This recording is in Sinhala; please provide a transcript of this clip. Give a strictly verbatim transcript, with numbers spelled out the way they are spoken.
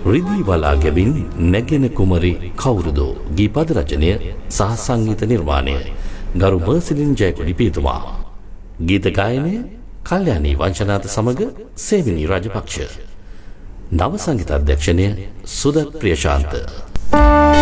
රිදී වලා ගැබින් නැගෙන කුමරි කවුරුදෝ ගීපද රචනය සහ සංගීත නිර්මාණය ගරු මර්සිලින් ජයකොඩි පියතුමා. ගීත ගායනය කල්යාණී වංශනාත සමග සේවිනී රාජපක්ෂ. නව සංගීත අධ්‍යක්ෂණය සුදත් ප්‍රියශාන්ත.